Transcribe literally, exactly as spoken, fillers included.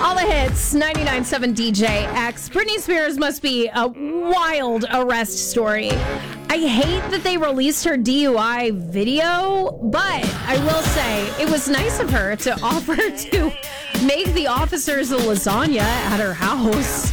All the hits, ninety-nine point seven D J X. Britney Spears must be a wild arrest story. I hate that they released her D U I video, but I will say it was nice of her to offer to make the officers a lasagna at her house.